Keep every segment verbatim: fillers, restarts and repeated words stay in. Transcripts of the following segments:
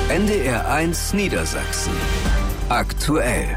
N D R eins Niedersachsen. Aktuell.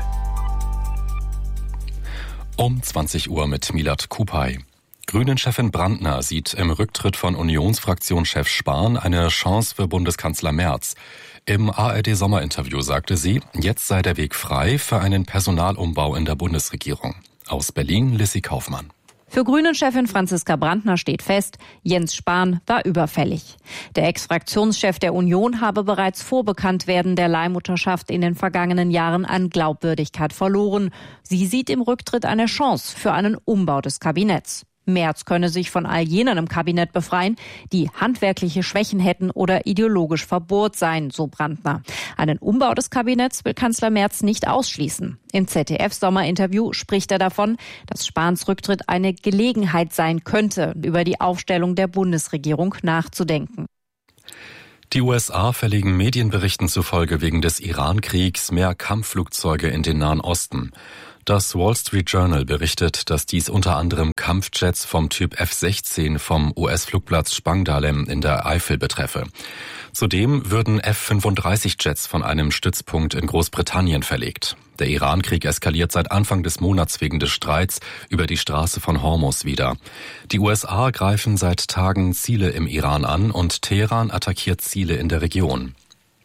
Um zwanzig Uhr mit Milad Kupay. Grünen-Chefin Brandner sieht im Rücktritt von Unionsfraktionschef Spahn eine Chance für Bundeskanzler Merz. Im A R D-Sommerinterview sagte sie, jetzt sei der Weg frei für einen Personalumbau in der Bundesregierung. Aus Berlin, Lissy Kaufmann. Für Grünen-Chefin Franziska Brandner steht fest, Jens Spahn war überfällig. Der Ex-Fraktionschef der Union habe bereits vor Bekanntwerden der Leihmutterschaft in den vergangenen Jahren an Glaubwürdigkeit verloren. Sie sieht im Rücktritt eine Chance für einen Umbau des Kabinetts. Merz könne sich von all jenen im Kabinett befreien, die handwerkliche Schwächen hätten oder ideologisch verbohrt seien, so Brandner. Einen Umbau des Kabinetts will Kanzler Merz nicht ausschließen. Im Z D F-Sommerinterview spricht er davon, dass Spahns Rücktritt eine Gelegenheit sein könnte, über die Aufstellung der Bundesregierung nachzudenken. Die U S A verlegen Medienberichten zufolge wegen des Iran-Kriegs mehr Kampfflugzeuge in den Nahen Osten. Das Wall Street Journal berichtet, dass dies unter anderem Kampfjets vom Typ F sechzehn vom U S-Flugplatz Spangdahlem in der Eifel betreffe. Zudem würden F fünfunddreißig Jets von einem Stützpunkt in Großbritannien verlegt. Der Iran-Krieg eskaliert seit Anfang des Monats wegen des Streits über die Straße von Hormuz wieder. Die U S A greifen seit Tagen Ziele im Iran an und Teheran attackiert Ziele in der Region.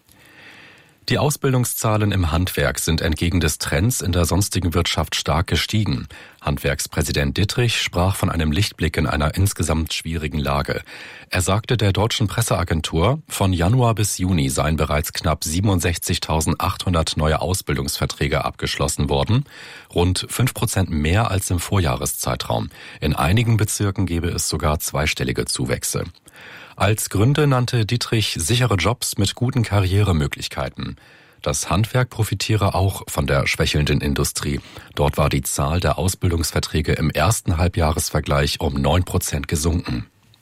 Die Ausbildungszahlen im Handwerk sind entgegen des Trends in der sonstigen Wirtschaft stark gestiegen. Handwerkspräsident Dittrich sprach von einem Lichtblick in einer insgesamt schwierigen Lage. Er sagte der deutschen Presseagentur, von Januar bis Juni seien bereits knapp siebenundsechzigtausendachthundert neue Ausbildungsverträge abgeschlossen worden, rund fünf Prozent mehr als im Vorjahreszeitraum. In einigen Bezirken gebe es sogar zweistellige Zuwächse. Als Gründe nannte Dittrich sichere Jobs mit guten Karrieremöglichkeiten. Das Handwerk profitiere auch von der schwächelnden Industrie. Dort war die Zahl der Ausbildungsverträge im ersten Halbjahresvergleich um neun Prozent gesunken.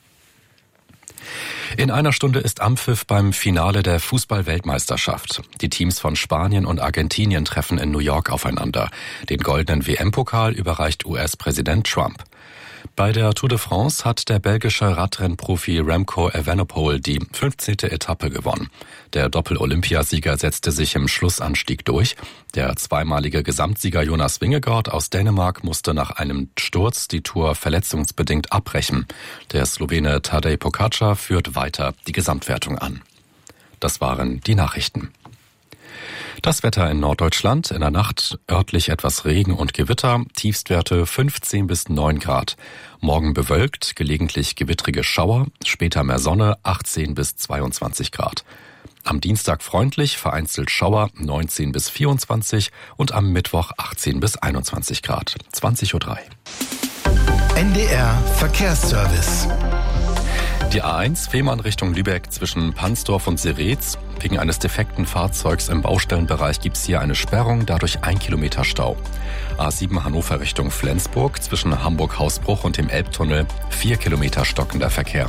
In einer Stunde ist Anpfiff beim Finale der Fußball-Weltmeisterschaft. Die Teams von Spanien und Argentinien treffen in New York aufeinander. Den goldenen W M-Pokal überreicht U S-Präsident Trump. Bei der Tour de France hat der belgische Radrennprofi Remco Evenepoel die fünfzehnte Etappe gewonnen. Der Doppel-Olympiasieger setzte sich im Schlussanstieg durch. Der zweimalige Gesamtsieger Jonas Vingegaard aus Dänemark musste nach einem Sturz die Tour verletzungsbedingt abbrechen. Der Slowene Tadej Pogačar führt weiter die Gesamtwertung an. Das waren die Nachrichten. Das Wetter in Norddeutschland, in der Nacht örtlich etwas Regen und Gewitter, Tiefstwerte fünfzehn bis neun Grad. Morgen bewölkt, gelegentlich gewittrige Schauer, später mehr Sonne, achtzehn bis zweiundzwanzig Grad. Am Dienstag freundlich, vereinzelt Schauer, neunzehn bis vierundzwanzig und am Mittwoch achtzehn bis einundzwanzig Grad. zwanzig Uhr drei. N D R Verkehrsservice. Die A eins Fehmarn Richtung Lübeck zwischen Pansdorf und Seretz. Wegen eines defekten Fahrzeugs im Baustellenbereich gibt es hier eine Sperrung, dadurch ein Kilometer Stau. A sieben Hannover Richtung Flensburg zwischen Hamburg-Hausbruch und dem Elbtunnel vier Kilometer stockender Verkehr.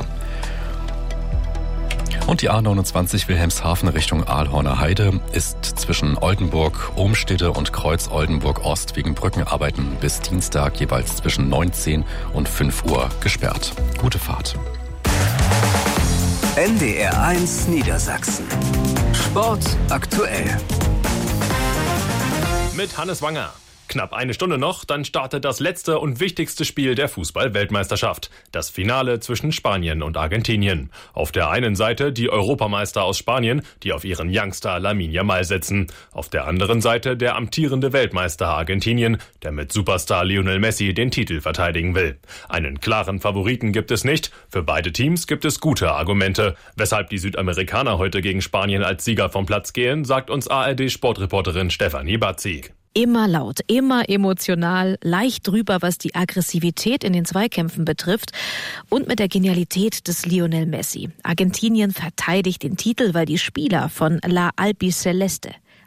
Und die A neunundzwanzig Wilhelmshaven Richtung Aalhorner Heide ist zwischen Oldenburg, Ohmstede und Kreuz-Oldenburg Ost wegen Brückenarbeiten bis Dienstag jeweils zwischen neunzehn und fünf Uhr gesperrt. Gute Fahrt. N D R eins Niedersachsen. Sport aktuell. Mit Hannes Wanger. Knapp eine Stunde noch, dann startet das letzte und wichtigste Spiel der Fußball-Weltmeisterschaft. Das Finale zwischen Spanien und Argentinien. Auf der einen Seite die Europameister aus Spanien, die auf ihren Youngster Lamine Yamal setzen. Auf der anderen Seite der amtierende Weltmeister Argentinien, der mit Superstar Lionel Messi den Titel verteidigen will. Einen klaren Favoriten gibt es nicht. Für beide Teams gibt es gute Argumente. Weshalb die Südamerikaner heute gegen Spanien als Sieger vom Platz gehen, sagt uns A R D-Sportreporterin Stefanie Bazzi. Immer laut, immer emotional, leicht drüber, was die Aggressivität in den Zweikämpfen betrifft und mit der Genialität des Lionel Messi. Argentinien verteidigt den Titel, weil die Spieler von La Albiceleste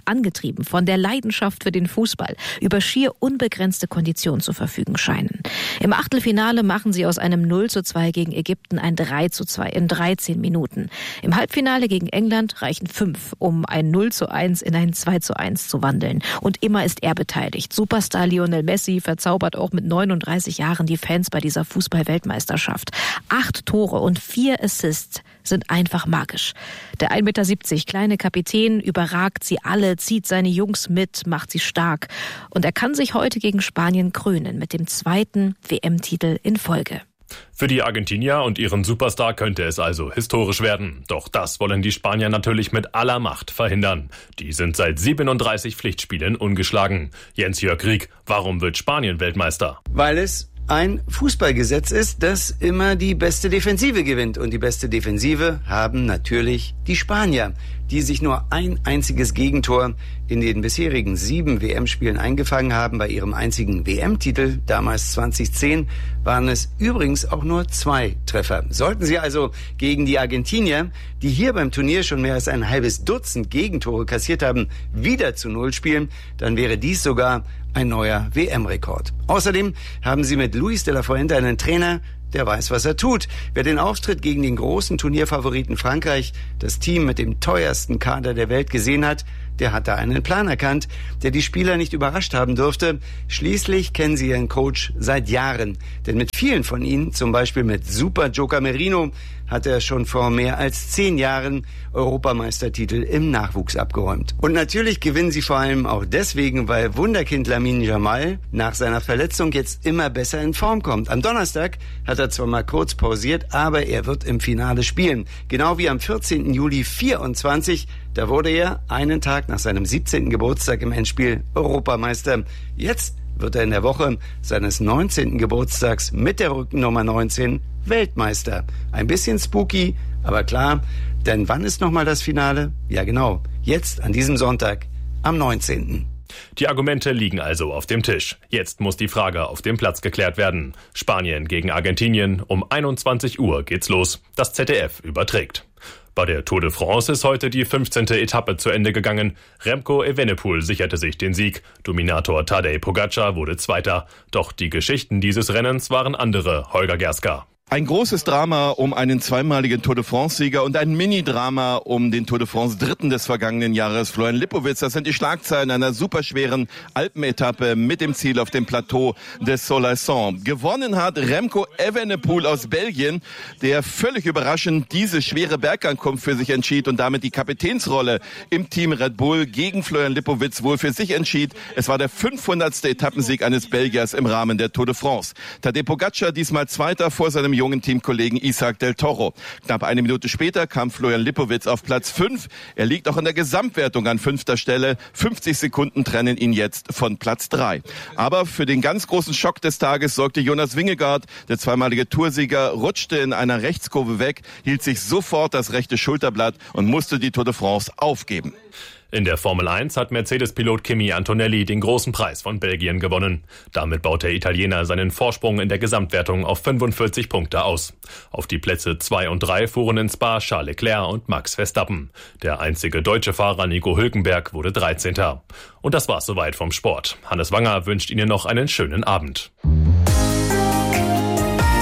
angetrieben von der Leidenschaft für den Fußball, über schier unbegrenzte Kondition zu verfügen scheinen. Im Achtelfinale machen sie aus einem null zu zwei gegen Ägypten ein drei zu zwei in dreizehn Minuten. Im Halbfinale gegen England reichen fünf, um ein null zu eins in ein zwei zu eins zu wandeln. Und immer ist er beteiligt. Superstar Lionel Messi verzaubert auch mit neununddreißig Jahren die Fans bei dieser Fußball-Weltmeisterschaft. Acht Tore und vier Assists sind einfach magisch. Der ein Meter siebzig kleine Kapitän überragt sie alle, zieht seine Jungs mit, macht sie stark. Und er kann sich heute gegen Spanien krönen mit dem zweiten W M-Titel in Folge. Für die Argentinier und ihren Superstar könnte es also historisch werden. Doch das wollen die Spanier natürlich mit aller Macht verhindern. Die sind seit siebenunddreißig Pflichtspielen ungeschlagen. Jens-Jörg Rieck, warum wird Spanien Weltmeister? Weil es ein Fußballgesetz ist, das immer die beste Defensive gewinnt. Und die beste Defensive haben natürlich die Spanier, die sich nur ein einziges Gegentor in den bisherigen sieben W M-Spielen eingefangen haben. Bei ihrem einzigen W M-Titel, damals zwanzig zehn, waren es übrigens auch nur zwei Treffer. Sollten sie also gegen die Argentinier, die hier beim Turnier schon mehr als ein halbes Dutzend Gegentore kassiert haben, wieder zu Null spielen, dann wäre dies sogar ein neuer W M-Rekord. Außerdem haben sie mit Luis de la Fuente einen Trainer, der weiß, was er tut. Wer den Auftritt gegen den großen Turnierfavoriten Frankreich, das Team mit dem teuersten Kader der Welt, gesehen hat, der hat da einen Plan erkannt, der die Spieler nicht überrascht haben dürfte. Schließlich kennen sie ihren Coach seit Jahren. Denn mit vielen von ihnen, zum Beispiel mit Super Joker Merino, hat er schon vor mehr als zehn Jahren Europameistertitel im Nachwuchs abgeräumt. Und natürlich gewinnen sie vor allem auch deswegen, weil Wunderkind Lamine Yamal nach seiner Verletzung jetzt immer besser in Form kommt. Am Donnerstag hat er zwar mal kurz pausiert, aber er wird im Finale spielen. Genau wie am vierzehnten Juli vierundzwanzig, da wurde er einen Tag nach seinem siebzehnten Geburtstag im Endspiel Europameister. Jetzt wird er in der Woche seines neunzehnten Geburtstags mit der Rückennummer neunzehn Weltmeister. Ein bisschen spooky, aber klar, denn wann ist nochmal das Finale? Ja genau, jetzt an diesem Sonntag, am neunzehnten Die Argumente liegen also auf dem Tisch. Jetzt muss die Frage auf dem Platz geklärt werden. Spanien gegen Argentinien, um einundzwanzig Uhr geht's los. Das Z D F überträgt. Bei der Tour de France ist heute die fünfzehnte Etappe zu Ende gegangen. Remco Evenepoel sicherte sich den Sieg. Dominator Tadej Pogačar wurde Zweiter. Doch die Geschichten dieses Rennens waren andere. Holger Gerska. Ein großes Drama um einen zweimaligen Tour de France-Sieger und ein Mini-Drama um den Tour de France-Dritten des vergangenen Jahres, Florian Lipowitz. Das sind die Schlagzeilen einer superschweren Alpenetappe mit dem Ziel auf dem Plateau des Soleilson. Gewonnen hat Remco Evenepoel aus Belgien, der völlig überraschend diese schwere Bergankunft für sich entschied und damit die Kapitänsrolle im Team Red Bull gegen Florian Lipowitz wohl für sich entschied. Es war der fünfhundertste Etappensieg eines Belgiers im Rahmen der Tour de France. Tadej Pogačar diesmal Zweiter vor seinem jungen Teamkollegen Isaac del Toro. Knapp eine Minute später kam Florian Lipowitz auf Platz fünf. Er liegt auch in der Gesamtwertung an fünfter Stelle. fünfzig Sekunden trennen ihn jetzt von Platz drei. Aber für den ganz großen Schock des Tages sorgte Jonas Vingegaard. Der zweimalige Toursieger rutschte in einer Rechtskurve weg, hielt sich sofort das rechte Schulterblatt und musste die Tour de France aufgeben. In der Formel eins hat Mercedes-Pilot Kimi Antonelli den großen Preis von Belgien gewonnen. Damit baut der Italiener seinen Vorsprung in der Gesamtwertung auf fünfundvierzig Punkte aus. Auf die Plätze zwei und drei fuhren in Spa Charles Leclerc und Max Verstappen. Der einzige deutsche Fahrer Nico Hülkenberg wurde dreizehnter. Und das war's soweit vom Sport. Hannes Wanger wünscht Ihnen noch einen schönen Abend.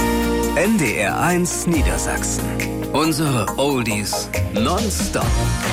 N D R eins Niedersachsen. Unsere Oldies nonstop.